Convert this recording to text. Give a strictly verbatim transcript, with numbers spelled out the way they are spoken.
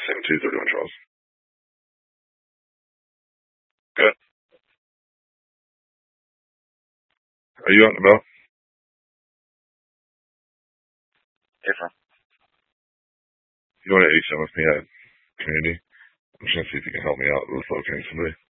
Same two thirty-one Charles. Good. Are you out and about? Hey, friend. You want to H M with me at community? I'm just gonna see if you can help me out with locating somebody.